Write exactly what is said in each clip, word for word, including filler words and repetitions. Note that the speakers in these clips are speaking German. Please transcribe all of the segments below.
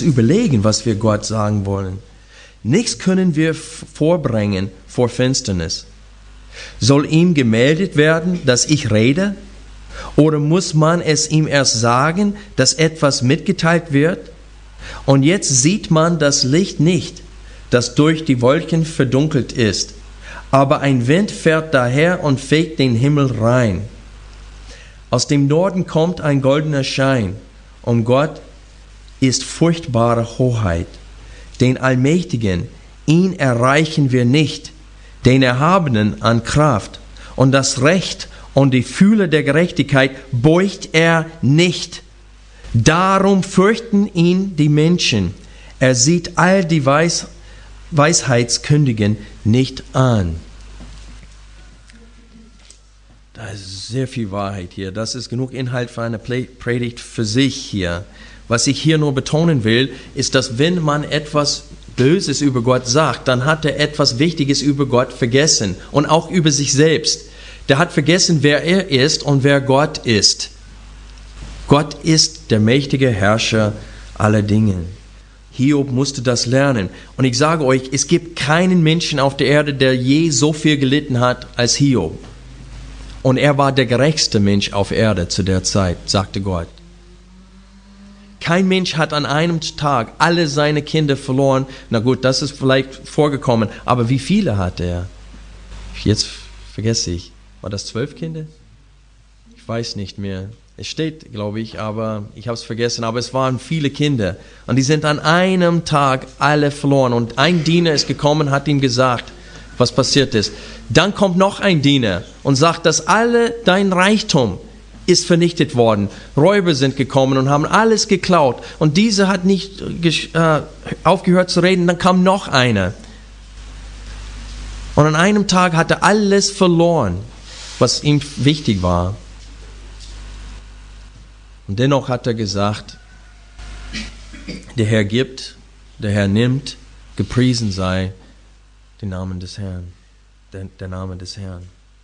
überlegen, was wir Gott sagen wollen. Nichts können wir vorbringen vor Finsternis. Soll ihm gemeldet werden, dass ich rede? Oder muss man es ihm erst sagen, dass etwas mitgeteilt wird? Und jetzt sieht man das Licht nicht, das durch die Wolken verdunkelt ist. Aber ein Wind fährt daher und fegt den Himmel rein. Aus dem Norden kommt ein goldener Schein. Um Gott ist furchtbare Hoheit. Den Allmächtigen, ihn erreichen wir nicht. Den Erhabenen an Kraft. Und das Recht und die Fühle der Gerechtigkeit beugt er nicht. Darum fürchten ihn die Menschen. Er sieht all die Weis Weisheitskündigen nicht an. Da ist sehr viel Wahrheit hier. Das ist genug Inhalt für eine Predigt für sich hier. Was ich hier nur betonen will, ist, dass wenn man etwas Böses über Gott sagt, dann hat er etwas Wichtiges über Gott vergessen und auch über sich selbst. Der hat vergessen, wer er ist und wer Gott ist. Gott ist der mächtige Herrscher aller Dinge. Hiob musste das lernen. Und ich sage euch, es gibt keinen Menschen auf der Erde, der je so viel gelitten hat als Hiob. Und er war der gerechteste Mensch auf Erde zu der Zeit, sagte Gott. Kein Mensch hat an einem Tag alle seine Kinder verloren. Na gut, das ist vielleicht vorgekommen, aber wie viele hatte er? Jetzt vergesse ich. War das zwölf Kinder? Ich weiß nicht mehr. Es steht, glaube ich, aber ich habe es vergessen. Aber es waren viele Kinder. Und die sind an einem Tag alle verloren. Und ein Diener ist gekommen, hat ihm gesagt, was passiert ist. Dann kommt noch ein Diener und sagt, dass alle dein Reichtum ist vernichtet worden. Räuber sind gekommen und haben alles geklaut. Und dieser hat nicht äh, aufgehört zu reden. Dann kam noch einer. Und an einem Tag hat er alles verloren, was ihm wichtig war. Und dennoch hat er gesagt, der Herr gibt, der Herr nimmt, gepriesen sei der Name des Herrn, der, der Name des Herrn.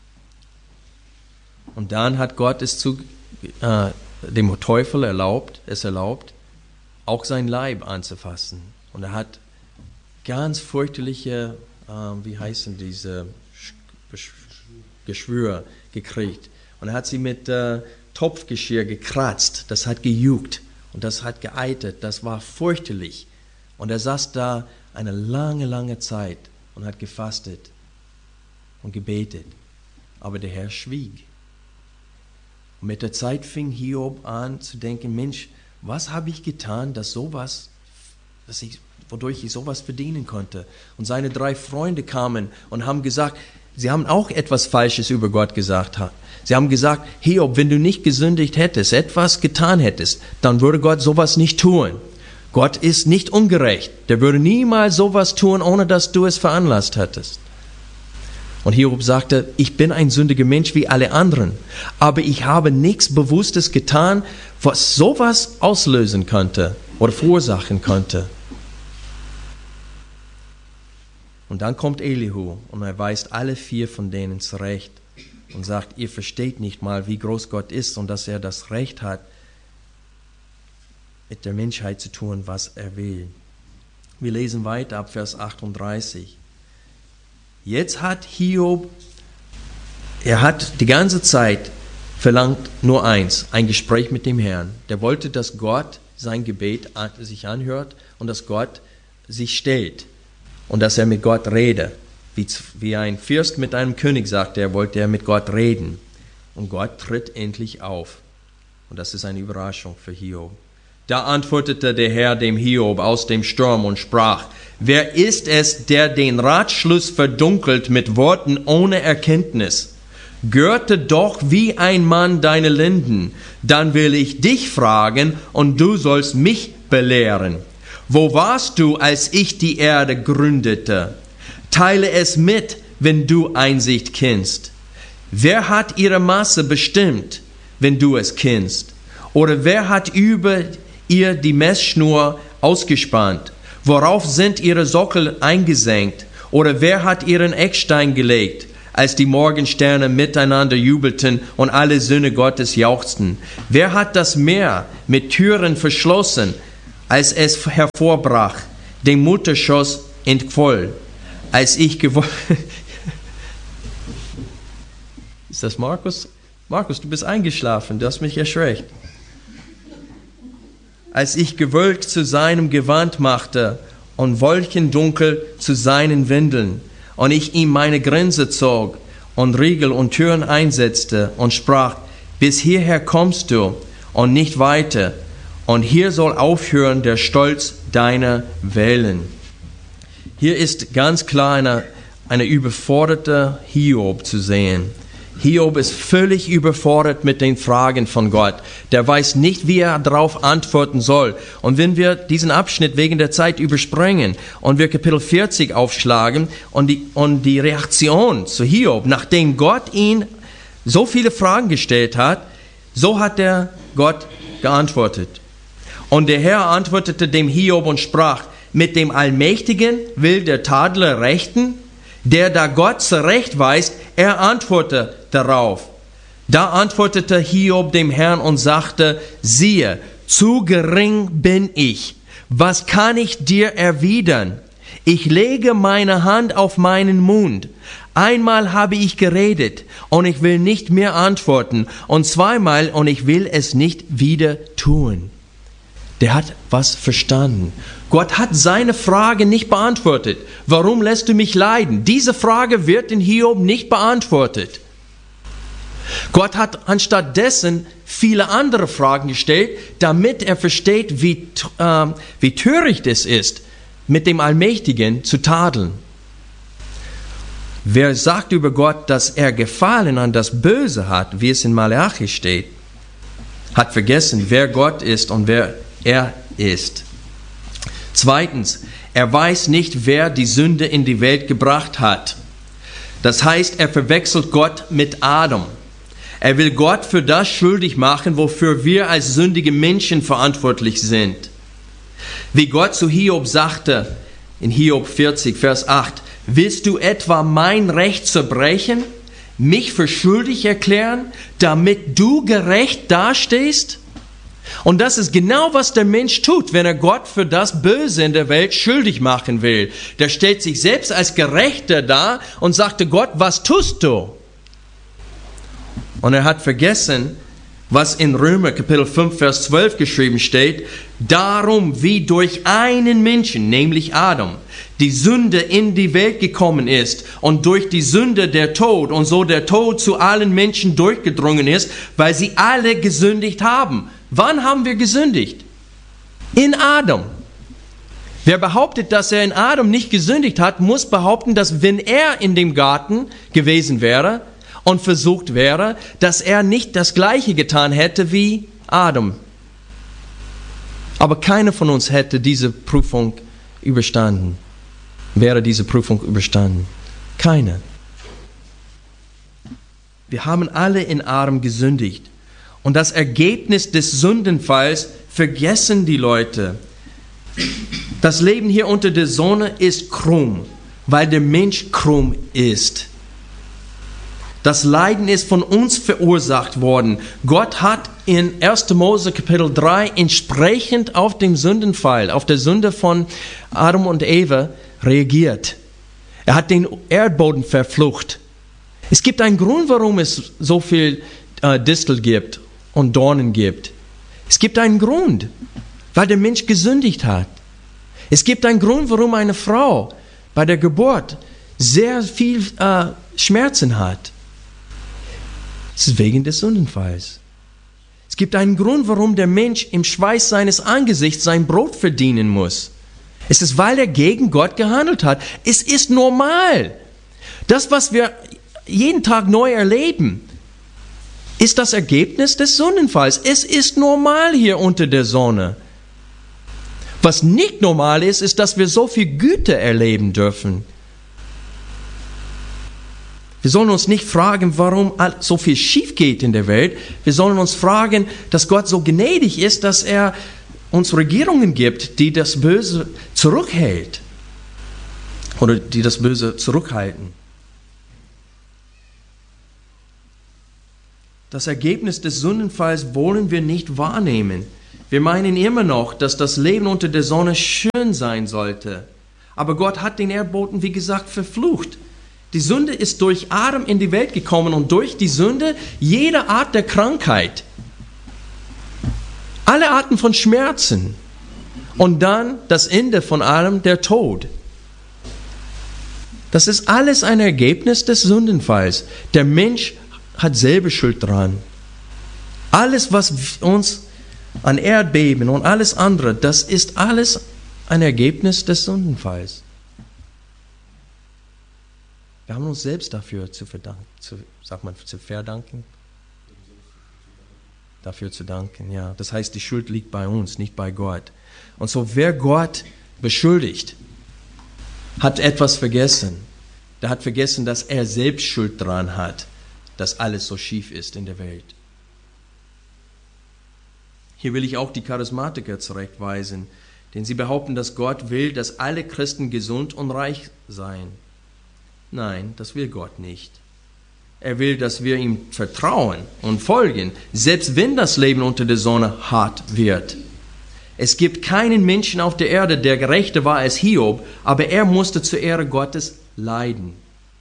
Und dann hat Gott es zu, äh, dem Teufel erlaubt, es erlaubt, auch sein Leib anzufassen. Und er hat ganz fürchterliche, äh, wie heißen diese Geschwür gekriegt. Und er hat sie mit äh, Topfgeschirr gekratzt, das hat gejuckt und das hat geeitet, das war fürchterlich. Und er saß da eine lange, lange Zeit und hat gefastet und gebetet. Aber der Herr schwieg. Und mit der Zeit fing Hiob an zu denken, Mensch, was habe ich getan, dass sowas, dass ich, wodurch ich sowas verdienen konnte? Und seine drei Freunde kamen und haben gesagt, sie haben auch etwas Falsches über Gott gesagt. Sie haben gesagt, Hiob, wenn du nicht gesündigt hättest, etwas getan hättest, dann würde Gott sowas nicht tun. Gott ist nicht ungerecht. Der würde niemals sowas tun, ohne dass du es veranlasst hättest. Und Hiob sagte, ich bin ein sündiger Mensch wie alle anderen, aber ich habe nichts Bewusstes getan, was sowas auslösen könnte oder verursachen könnte. Und dann kommt Elihu und er weist alle vier von denen zurecht und sagt, ihr versteht nicht mal, wie groß Gott ist und dass er das Recht hat, mit der Menschheit zu tun, was er will. Wir lesen weiter ab Vers achtunddreißig. Jetzt hat Hiob, er hat die ganze Zeit verlangt nur eins, ein Gespräch mit dem Herrn. Der wollte, dass Gott sein Gebet sich anhört und dass Gott sich stellt. Und dass er mit Gott rede. Wie, wie ein Fürst mit einem König sagte, er wollte er mit Gott reden. Und Gott tritt endlich auf. Und das ist eine Überraschung für Hiob. Da antwortete der Herr dem Hiob aus dem Sturm und sprach, wer ist es, der den Ratschluss verdunkelt mit Worten ohne Erkenntnis? Gürte doch wie ein Mann deine Lenden, dann will ich dich fragen und du sollst mich belehren. Wo warst du, als ich die Erde gründete? Teile es mit, wenn du Einsicht kennst. Wer hat ihre Maße bestimmt, wenn du es kennst? Oder wer hat über ihr die Messschnur ausgespannt? Worauf sind ihre Sockel eingesenkt? Oder wer hat ihren Eckstein gelegt, als die Morgensterne miteinander jubelten und alle Söhne Gottes jauchzten? Wer hat das Meer mit Türen verschlossen, als es hervorbrach, dem Mutterschoß entquoll, als ich gewollt... Ist das Markus? Markus, du bist eingeschlafen, du hast mich erschreckt. Als ich gewölkt zu seinem Gewand machte und Wolkendunkel zu seinen Windeln, und ich ihm meine Grenze zog und Riegel und Türen einsetzte und sprach, bis hierher kommst du und nicht weiter, und hier soll aufhören der Stolz deiner Wellen. Hier ist ganz klar eine, eine überforderte Hiob zu sehen. Hiob ist völlig überfordert mit den Fragen von Gott. Der weiß nicht, wie er darauf antworten soll. Und wenn wir diesen Abschnitt wegen der Zeit überspringen und wir Kapitel vierzig aufschlagen und die, und die Reaktion zu Hiob, nachdem Gott ihn so viele Fragen gestellt hat, so hat der Gott geantwortet. Und der Herr antwortete dem Hiob und sprach, mit dem Allmächtigen will der Tadler rechten, der da Gott zurechtweist, er antwortete darauf. Da antwortete Hiob dem Herrn und sagte, siehe, zu gering bin ich. Was kann ich dir erwidern? Ich lege meine Hand auf meinen Mund. Einmal habe ich geredet und ich will nicht mehr antworten und zweimal und ich will es nicht wieder tun. Der hat was verstanden. Gott hat seine Frage nicht beantwortet. Warum lässt du mich leiden? Diese Frage wird in Hiob nicht beantwortet. Gott hat anstattdessen viele andere Fragen gestellt, damit er versteht, wie, äh, wie töricht es ist, mit dem Allmächtigen zu tadeln. Wer sagt über Gott, dass er Gefallen an das Böse hat, wie es in Malachi steht, hat vergessen, wer Gott ist und wer er ist. Zweitens, er weiß nicht, wer die Sünde in die Welt gebracht hat. Das heißt, er verwechselt Gott mit Adam. Er will Gott für das schuldig machen, wofür wir als sündige Menschen verantwortlich sind. Wie Gott zu Hiob sagte, in Hiob vierzig, Vers acht, willst du etwa mein Recht zerbrechen, mich für schuldig erklären, damit du gerecht dastehst? Und das ist genau, was der Mensch tut, wenn er Gott für das Böse in der Welt schuldig machen will. Der stellt sich selbst als Gerechter dar und sagte, Gott, was tust du? Und er hat vergessen, was in Römer Kapitel fünf, Vers zwölf geschrieben steht, darum wie durch einen Menschen, nämlich Adam, die Sünde in die Welt gekommen ist und durch die Sünde der Tod und so der Tod zu allen Menschen durchgedrungen ist, weil sie alle gesündigt haben. Wann haben wir gesündigt? In Adam. Wer behauptet, dass er in Adam nicht gesündigt hat, muss behaupten, dass wenn er in dem Garten gewesen wäre und versucht wäre, dass er nicht das Gleiche getan hätte wie Adam. Aber keiner von uns hätte diese Prüfung überstanden. Wäre diese Prüfung überstanden. Keiner. Wir haben alle in Adam gesündigt. Und das Ergebnis des Sündenfalls vergessen die Leute. Das Leben hier unter der Sonne ist krumm, weil der Mensch krumm ist. Das Leiden ist von uns verursacht worden. Gott hat in erster Mose Kapitel drei entsprechend auf den Sündenfall, auf der Sünde von Adam und Eva reagiert. Er hat den Erdboden verflucht. Es gibt einen Grund, warum es so viel äh, Distel gibt und Dornen gibt. Es gibt einen Grund, weil der Mensch gesündigt hat. Es gibt einen Grund, warum eine Frau bei der Geburt sehr viel äh, Schmerzen hat. Es ist wegen des Sündenfalls. Es gibt einen Grund, warum der Mensch im Schweiß seines Angesichts sein Brot verdienen muss. Es ist, weil er gegen Gott gehandelt hat. Es ist normal. Das, was wir jeden Tag neu erleben, ist das Ergebnis des Sündenfalls. Es ist normal hier unter der Sonne. Was nicht normal ist, ist, dass wir so viel Güte erleben dürfen. Wir sollen uns nicht fragen, warum so viel schief geht in der Welt. Wir sollen uns fragen, dass Gott so gnädig ist, dass er uns Regierungen gibt, die das Böse zurückhält. Oder die das Böse zurückhalten. Das Ergebnis des Sündenfalls wollen wir nicht wahrnehmen. Wir meinen immer noch, dass das Leben unter der Sonne schön sein sollte. Aber Gott hat den Erdboden, wie gesagt, verflucht. Die Sünde ist durch Adam in die Welt gekommen und durch die Sünde jede Art der Krankheit. Alle Arten von Schmerzen. Und dann das Ende von allem, der Tod. Das ist alles ein Ergebnis des Sündenfalls. Der Mensch hat selber Schuld dran. Alles, was uns an Erdbeben und alles andere, das ist alles ein Ergebnis des Sündenfalls. Wir haben uns selbst dafür zu verdanken, zu, sagt man, zu verdanken. Dafür zu danken, ja. Das heißt, die Schuld liegt bei uns, nicht bei Gott. Und so, wer Gott beschuldigt, hat etwas vergessen. Der hat vergessen, dass er selbst Schuld daran hat, dass alles so schief ist in der Welt. Hier will ich auch die Charismatiker zurechtweisen, denn sie behaupten, dass Gott will, dass alle Christen gesund und reich seien. Nein, das will Gott nicht. Er will, dass wir ihm vertrauen und folgen, selbst wenn das Leben unter der Sonne hart wird. Es gibt keinen Menschen auf der Erde, der gerechter war als Hiob, aber er musste zur Ehre Gottes leiden.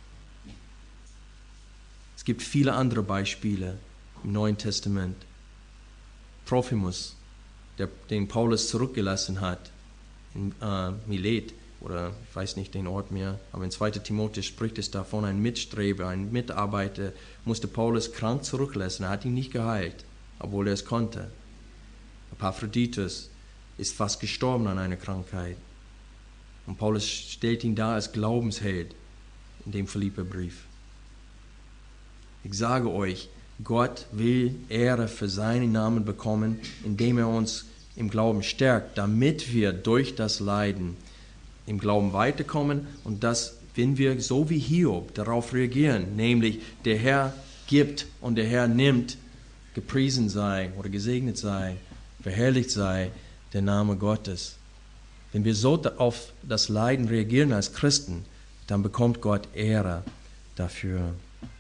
Es gibt viele andere Beispiele im Neuen Testament. Trophimus, der, den Paulus zurückgelassen hat, in äh, Milet, oder ich weiß nicht den Ort mehr, aber in zweiter Timotheus spricht es davon, ein Mitstreber, ein Mitarbeiter musste Paulus krank zurücklassen. Er hat ihn nicht geheilt, obwohl er es konnte. Epaphroditus ist fast gestorben an einer Krankheit. Und Paulus stellt ihn da als Glaubensheld in dem Philipperbrief. Ich sage euch, Gott will Ehre für seinen Namen bekommen, indem er uns im Glauben stärkt, damit wir durch das Leiden im Glauben weiterkommen und dass, wenn wir so wie Hiob darauf reagieren, nämlich der Herr gibt und der Herr nimmt, gepriesen sei oder gesegnet sei, verherrlicht sei der Name Gottes. Wenn wir so auf das Leiden reagieren als Christen, dann bekommt Gott Ehre dafür.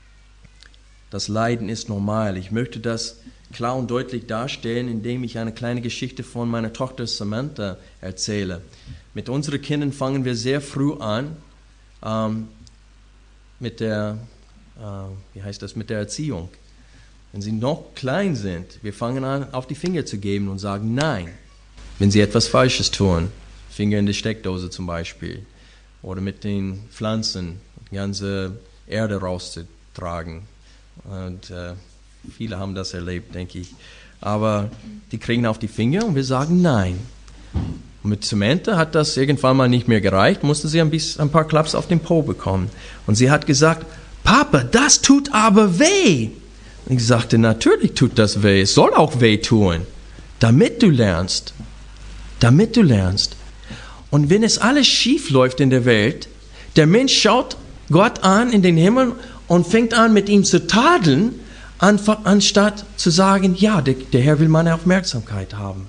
Das Leiden ist normal. Ich möchte das klar und deutlich darstellen, indem ich eine kleine Geschichte von meiner Tochter Samantha erzähle. Mit unseren Kindern fangen wir sehr früh an ähm, mit der, äh, wie heißt das, mit der Erziehung. Wenn sie noch klein sind, wir fangen an, auf die Finger zu geben und sagen Nein, wenn sie etwas Falsches tun. Finger in die Steckdose zum Beispiel. Oder mit den Pflanzen die ganze Erde rauszutragen. Und äh, viele haben das erlebt, denke ich. Aber die kriegen auf die Finger und wir sagen Nein. Und mit Samantha hat das irgendwann mal nicht mehr gereicht, musste sie ein, bisschen, ein paar Klaps auf den Po bekommen. Und sie hat gesagt, Papa, das tut aber weh. Und ich sagte, natürlich tut das weh, es soll auch weh tun, damit du lernst. Damit du lernst. Und wenn es alles schief läuft in der Welt, der Mensch schaut Gott an in den Himmel und fängt an, mit ihm zu tadeln, anstatt zu sagen, ja, der, der Herr will meine Aufmerksamkeit haben.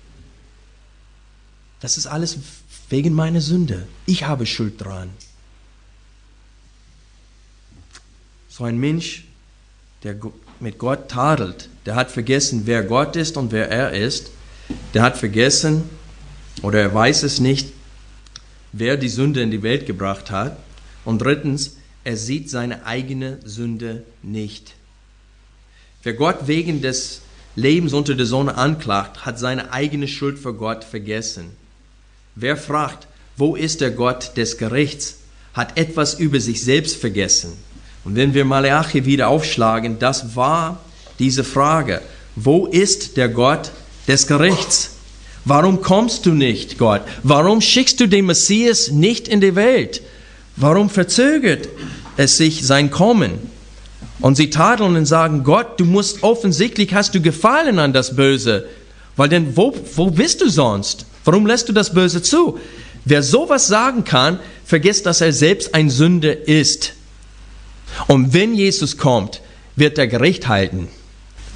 Das ist alles wegen meiner Sünde. Ich habe Schuld dran. So ein Mensch, der mit Gott tadelt, der hat vergessen, wer Gott ist und wer er ist. Der hat vergessen, oder er weiß es nicht, wer die Sünde in die Welt gebracht hat. Und drittens, er sieht seine eigene Sünde nicht. Wer Gott wegen des Lebens unter der Sonne anklagt, hat seine eigene Schuld vor Gott vergessen. Wer fragt, wo ist der Gott des Gerichts, hat etwas über sich selbst vergessen. Und wenn wir Maleachi wieder aufschlagen, das war diese Frage. Wo ist der Gott des Gerichts? Warum kommst du nicht, Gott? Warum schickst du den Messias nicht in die Welt? Warum verzögert es sich sein Kommen? Und sie tadeln und sagen, Gott, du musst offensichtlich, hast du Gefallen an das Böse. Weil denn, wo, wo bist du sonst? Warum lässt du das Böse zu? Wer sowas sagen kann, vergisst, dass er selbst ein Sünder ist. Und wenn Jesus kommt, wird er Gericht halten.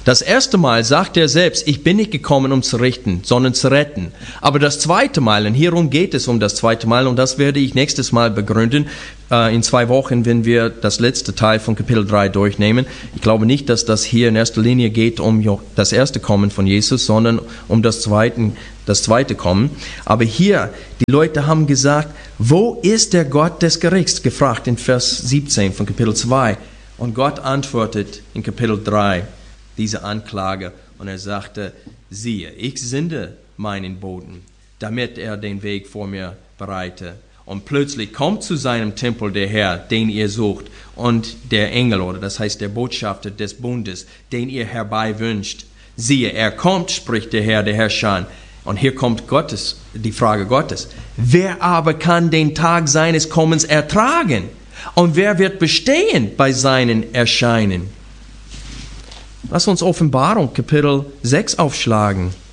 Das erste Mal sagt er selbst, ich bin nicht gekommen, um zu richten, sondern zu retten. Aber das zweite Mal, und hierum geht es um das zweite Mal, und das werde ich nächstes Mal begründen, äh, in zwei Wochen, wenn wir das letzte Teil von Kapitel drei durchnehmen. Ich glaube nicht, dass das hier in erster Linie geht um das erste Kommen von Jesus, sondern um das zweite, das zweite Kommen. Aber hier, die Leute haben gesagt, wo ist der Gott des Gerichts? Gefragt in Vers siebzehn von Kapitel zwei. Und Gott antwortet in Kapitel drei, diese Anklage, und er sagte, siehe, ich sende meinen Boten, damit er den Weg vor mir bereite. Und plötzlich kommt zu seinem Tempel der Herr, den ihr sucht, und der Engel, oder das heißt der Botschafter des Bundes, den ihr herbei wünscht. Siehe, er kommt, spricht der Herr, der Herrscher. Und hier kommt Gottes, die Frage Gottes. Wer aber kann den Tag seines Kommens ertragen? Und wer wird bestehen bei seinen Erscheinen? Lass uns Offenbarung Kapitel sechs aufschlagen.